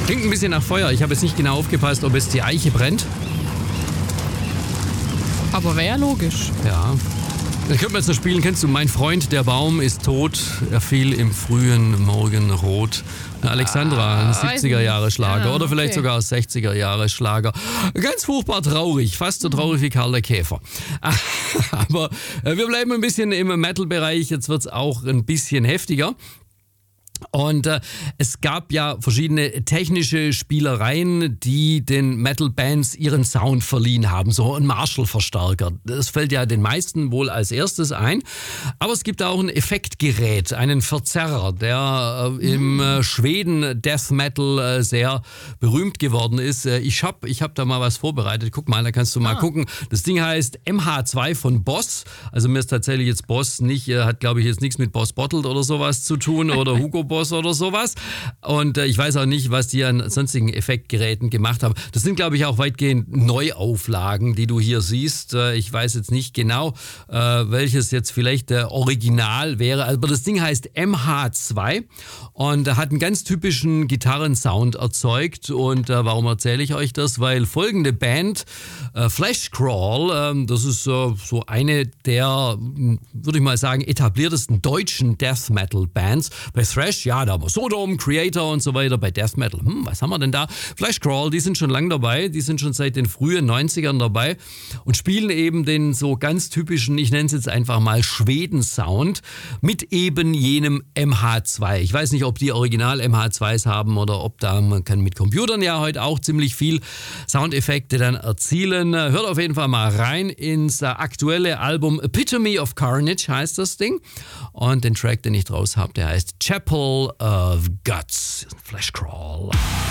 Klingt ein bisschen nach Feuer. Ich habe jetzt nicht genau aufgepasst, ob es die Eiche brennt. Aber wäre ja logisch. Ja. Dann könnte man jetzt noch spielen. Kennst du Mein Freund, der Baum ist tot. Er fiel im frühen Morgenrot. Alexandra, ein 70er-Jahre-Schlager. Ja, oder vielleicht okay. sogar 60er-Jahre-Schlager. Ganz furchtbar traurig. Fast so traurig wie Karl der Käfer. Aber wir bleiben ein bisschen im Metal-Bereich. Jetzt wird es auch ein bisschen heftiger. Und es gab ja verschiedene technische Spielereien, die den Metal-Bands ihren Sound verliehen haben. So ein Marshall-Verstärker. Das fällt ja den meisten wohl als erstes ein. Aber es gibt auch ein Effektgerät, einen Verzerrer, der im Schweden Death Metal sehr berühmt geworden ist. Ich hab da mal was vorbereitet. Guck mal, da kannst du mal gucken. Das Ding heißt MH2 von Boss. Also mir ist tatsächlich jetzt Boss nicht, hat glaube ich jetzt nichts mit Boss Bottled oder sowas zu tun oder Hugo Boss oder sowas. Und ich weiß auch nicht, was die an sonstigen Effektgeräten gemacht haben. Das sind, glaube ich, auch weitgehend Neuauflagen, die du hier siehst. Ich weiß jetzt nicht genau, welches jetzt vielleicht der Original wäre. Aber das Ding heißt MH2 und hat einen ganz typischen Gitarrensound erzeugt. Und warum erzähle ich euch das? Weil folgende Band, Fleshcrawl, das ist so eine der, würde ich mal sagen, etabliertesten deutschen Death Metal Bands. Bei Thrash, ja, da war Sodom, Creator und so weiter. Bei Death Metal, was haben wir denn da? Fleshcrawl, die sind schon lang dabei, die sind schon seit den frühen 90ern dabei und spielen eben den so ganz typischen, ich nenne es jetzt einfach mal Schweden-Sound mit eben jenem MH2. Ich weiß nicht, ob die Original MH2s haben oder ob da, man kann mit Computern ja heute auch ziemlich viel Soundeffekte dann erzielen. Hört auf jeden Fall mal rein ins aktuelle Album Epitome of Carnage heißt das Ding. Und den Track, den ich draus habe, der heißt Chapel of Guts. Fleshcrawl.